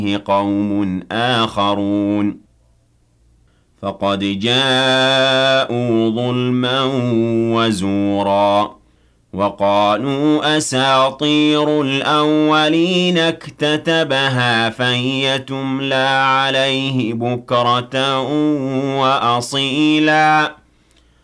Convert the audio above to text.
قوم آخرون فقد جاءوا ظلما وزورا وقالوا أساطير الأولين اكتتبها فهي تملى عليه بكرة وأصيلا